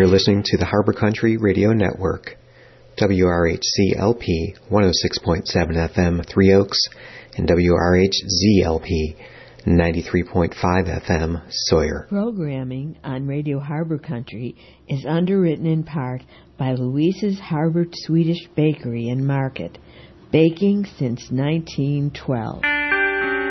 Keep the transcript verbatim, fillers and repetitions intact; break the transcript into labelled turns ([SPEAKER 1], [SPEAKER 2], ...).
[SPEAKER 1] You're listening to the Harbor Country Radio Network, W R H C L P one oh six point seven F M, Three Oaks, and W R H Z L P ninety-three point five F M, Sawyer.
[SPEAKER 2] Programming on Radio Harbor Country is underwritten in part by Louise's Harbor Swedish Bakery and Market, baking since nineteen twelve.